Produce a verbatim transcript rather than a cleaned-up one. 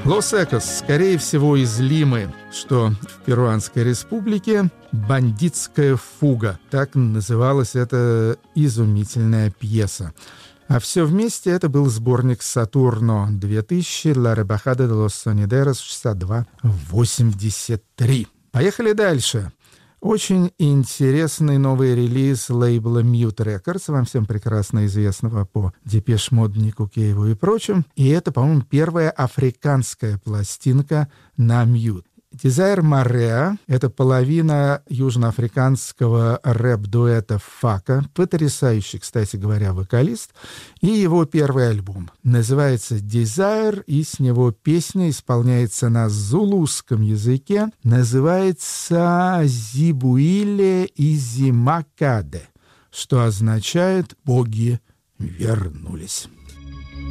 Лос Экос, скорее всего, из Лимы, что в Перуанской республике, «Бандитская фуга». Так называлась эта изумительная пьеса. А все вместе это был сборник «Сатурно две тысячи», «La Rebajada de los Sonideros» шестьдесят два восемьдесят три. Поехали дальше. Очень интересный новый релиз лейбла Mute Records, вам всем прекрасно известного по Депеш Мод, Нику Кейву и прочим. И это, по-моему, первая африканская пластинка на Mute. Desire Marea — это половина южноафриканского рэп-дуэта Фака, потрясающий, кстати говоря, вокалист, и его первый альбом. Называется Desire, и с него песня исполняется на зулусском языке, называется Зибуиле Изимакаде, что означает «боги вернулись».